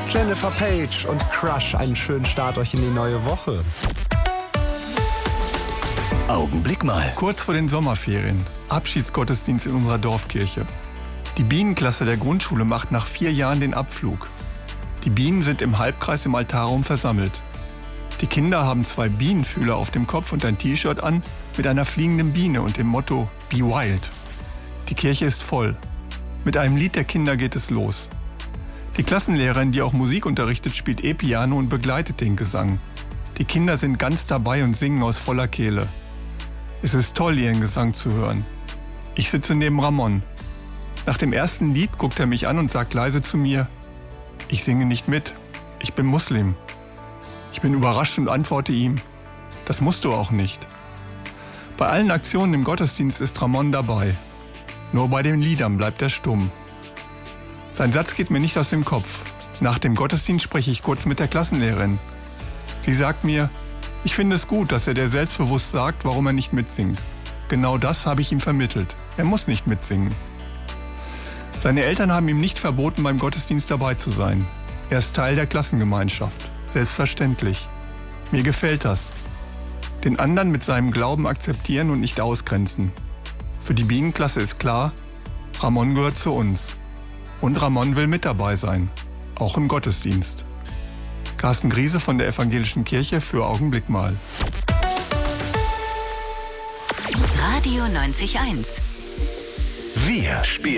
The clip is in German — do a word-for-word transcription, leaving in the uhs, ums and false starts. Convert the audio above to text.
Jennifer Page und Crush. Einen schönen Start euch in die neue Woche. Augenblick mal. Kurz vor den Sommerferien. Abschiedsgottesdienst in unserer Dorfkirche. Die Bienenklasse der Grundschule macht nach vier Jahren den Abflug. Die Bienen sind im Halbkreis im Altarraum versammelt. Die Kinder haben zwei Bienenfühler auf dem Kopf und ein T-Shirt an mit einer fliegenden Biene und dem Motto Be Wild. Die Kirche ist voll. Mit einem Lied der Kinder geht es los. Die Klassenlehrerin, die auch Musik unterrichtet, spielt E-Piano und begleitet den Gesang. Die Kinder sind ganz dabei und singen aus voller Kehle. Es ist toll, ihren Gesang zu hören. Ich sitze neben Ramon. Nach dem ersten Lied guckt er mich an und sagt leise zu mir: Ich singe nicht mit, ich bin Muslim. Ich bin überrascht und antworte ihm: Das musst du auch nicht. Bei allen Aktionen im Gottesdienst ist Ramon dabei. Nur bei den Liedern bleibt er stumm. Sein Satz geht mir nicht aus dem Kopf. Nach dem Gottesdienst spreche ich kurz mit der Klassenlehrerin. Sie sagt mir, ich finde es gut, dass er dir selbstbewusst sagt, warum er nicht mitsingt. Genau das habe ich ihm vermittelt. Er muss nicht mitsingen. Seine Eltern haben ihm nicht verboten, beim Gottesdienst dabei zu sein. Er ist Teil der Klassengemeinschaft. Selbstverständlich. Mir gefällt das. Den anderen mit seinem Glauben akzeptieren und nicht ausgrenzen. Für die Bienenklasse ist klar, Ramon gehört zu uns. Und Ramon will mit dabei sein. Auch im Gottesdienst. Carsten Griese von der Evangelischen Kirche für Augenblick mal. Radio neunzig Komma eins. Wir spielen